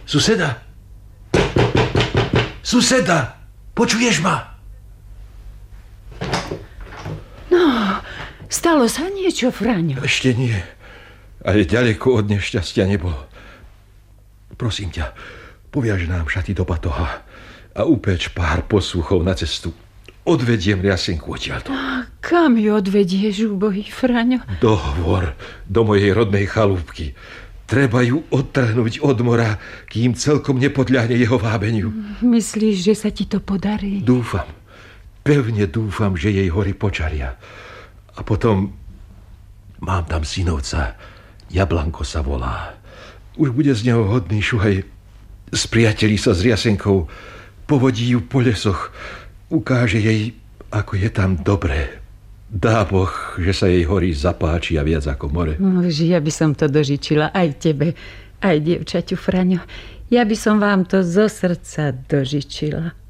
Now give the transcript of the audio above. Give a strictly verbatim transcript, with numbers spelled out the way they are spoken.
Suseda? Suseda! Počuješ ma? No, stalo sa niečo, Fraňo? Ešte nie. Ale ďaleko od nešťastia nebolo. Prosím ťa, poviaž nám šaty do batoha a upeč pár posúchov na cestu. Odvediem Riasenku odtiaľto. A kam ju odvedieš, úbohý Fraňo? Do Hvor, do mojej rodnej chalúbky. Treba ju odtrhnúť od mora, kým celkom nepodľahne jeho vábeniu. Myslíš, že sa ti to podarí? Dúfam. Pevne dúfam, že jej hory počaria. A potom mám tam synovca. Jablanko sa volá. Už bude z neho hodný šuhaj. Spriatelí sa s Riasenkou. Povodí ju po lesoch. Ukáže jej, ako je tam dobre. Dá Boh, že sa jej hory zapáčia viac ako more. Už ja by som to dožičila aj tebe, aj dievčaťu Fraňo. Ja by som vám to zo srdca dožičila.